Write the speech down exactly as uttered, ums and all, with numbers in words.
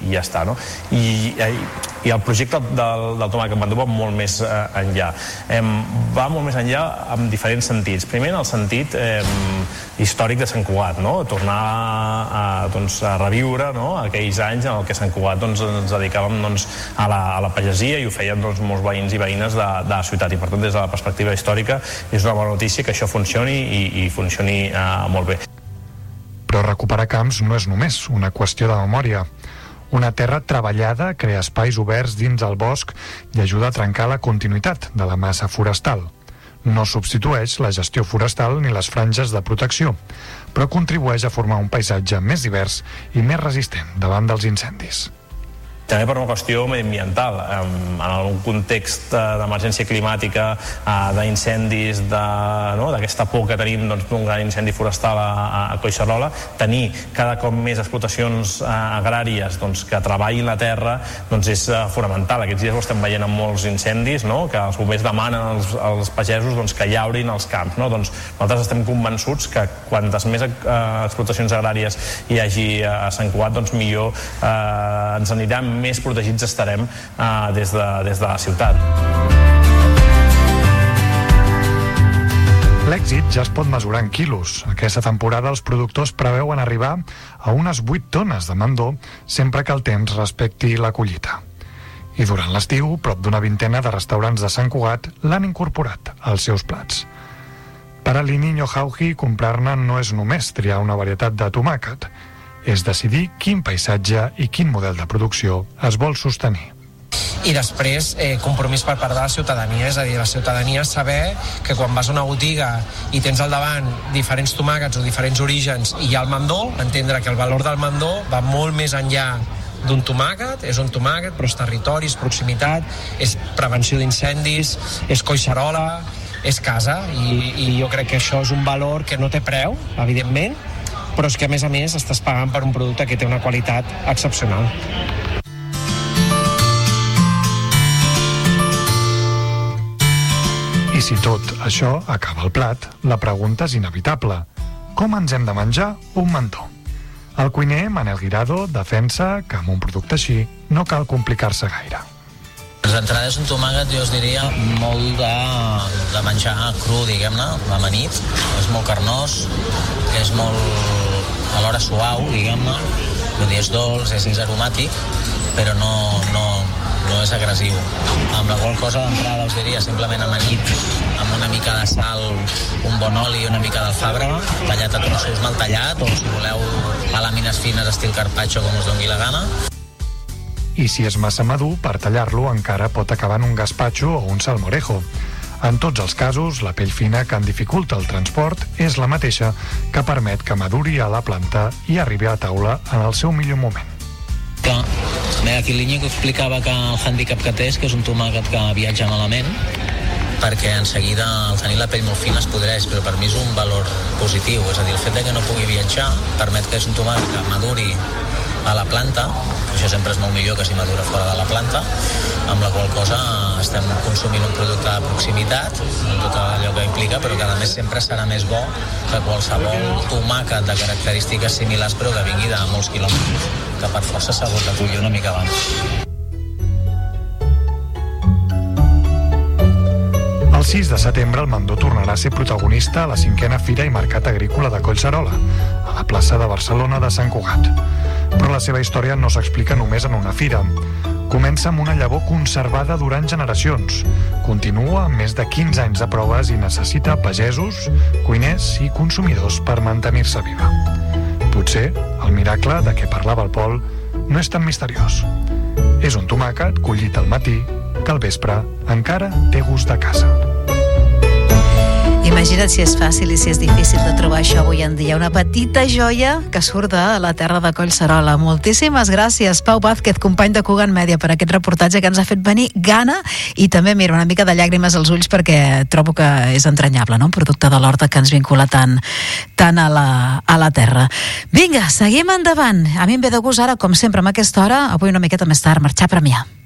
i ja està, no? I, i el projecte del, del tomàquet mandó va molt més eh, enllà. Eh, va molt més enllà en diferents sentits. Primer, en el sentit eh, històric de Sant Cugat, no? Tornar a, doncs, a reviure, no? Aquells anys en què Sant Cugat doncs, ens dedicàvem doncs, a, la, a la pagesia i ho feien doncs, molts veïns i veïnes de, de la ciutat, i per tant des de la perspectiva històrica és una bona notícia que això funcioni i, i funcioni eh, molt bé. Però recuperar camps no és només una qüestió de memòria. Una terra treballada crea espais oberts dins el bosc i ajuda a trencar la continuïtat de la massa forestal. No substitueix la gestió forestal ni les franges de protecció, però contribueix a formar un paisatge més divers i més resistent davant dels incendis. També per una qüestió mediambiental, en algun context d'emergència climàtica, d'incendis, d'aquesta por que tenim d'un gran incendi forestal a Collserola, tenir cada cop més explotacions agràries que treballin la terra és fonamental. Aquests dies ho estem veient en molts incendis, que els bombers demanen als pagesos que llaurin els camps. Nosaltres estem convençuts que quantes més explotacions agràries hi hagi a Sant Cugat, millor ens aniran més protegits estarem eh, des, de, des de la ciutat. L'èxit ja es pot mesurar en quilos. Aquesta temporada els productors preveuen arribar a unes vuit tones de mandó sempre que el temps respecti la collita. I durant l'estiu, prop d'una vintena de restaurants de Sant Cugat l'han incorporat als seus plats. Per a l'Iniño Jauji, comprar-ne no és només triar una varietat de tomàquet, és decidir quin paisatge i quin model de producció es vol sostenir. I després eh, compromís per part de la ciutadania, és a dir, la ciutadania saber que quan vas a una botiga i tens al davant diferents tomàquets o diferents orígens i hi ha el mandó, entendre que el valor del mandó va molt més enllà d'un tomàquet, és un tomàquet, però és territori, és proximitat, és prevenció d'incendis, és Collserola, és casa, i, i jo crec que això és un valor que no té preu, evidentment, però és que a més a més estàs pagant per un producte que té una qualitat excepcional. I si tot això acaba al plat, la pregunta és inevitable. Com ens hem de menjar un mandó? El cuiner Manel Guirado defensa que amb un producte així no cal complicar-se gaire. Les entrades un tomàquet jo us diria molt de, de menjar cru, diguem-ne, amanit. És molt carnós, és molt alhora suau, diguem-ne. Vull dir, és dolç, és aromàtic, però no, no, no és agressiu. Amb la qual cosa d'entrada us diria simplement amanit, amb una mica de sal, un bon oli i una mica d'alfàbrega, tallat a trossos mal tallat, o si voleu a làmines fines estil carpaccio com us doni la gana. I si és massa madur, per tallar-lo encara pot acabar en un gazpacho o un salmorejo. En tots els casos, la pell fina que en dificulta el transport és la mateixa que permet que maduri a la planta i arribi a la taula en el seu millor moment. Clar, bé, aquí l'Iñigo explicava que el hàndicap que té és que és un tomàquet que viatja malament, perquè en seguida al tenir la pell molt fina es podreix, però per mi és un valor positiu, és a dir, el fet de que no pugui viatjar permet que és un tomàquet que maduri a la planta, això sempre és molt millor que si madura fora de la planta, amb la qual cosa estem consumint un producte de proximitat, amb tot allò que implica, però que a més sempre serà més bo que qualsevol tomàquet de característiques similars però que vingui de molts quilòmetres, que per força s'ha hagut de collir una mica abans. El sis de setembre el mandó tornarà a ser protagonista a la cinquena Fira i Mercat Agrícola de Collserola, a la plaça de Barcelona de Sant Cugat. Però la seva història no s'explica només en una fira. Comença amb una llavor conservada durant generacions, continua amb més de quinze anys de proves i necessita pagesos, cuiners i consumidors per mantenir-se viva. Potser el miracle de què parlava el Pol no és tan misteriós. És un tomàquet collit al matí que al vespre encara té gust de casa. Imagina't si és fàcil i si és difícil de trobar això avui en dia. Una petita joia que surt de la terra de Collserola. Moltíssimes gràcies, Pau Vázquez, company de Cugat Mèdia, per aquest reportatge que ens ha fet venir gana i també, mira, una mica de llàgrimes als ulls perquè trobo que és entranyable, no? Un producte de l'horta que ens vincula tant, tant a, la, a la terra. Vinga, seguim endavant. A mi em ve de gust ara, com sempre, amb aquesta hora, avui una miqueta més tard, marxar a Premià.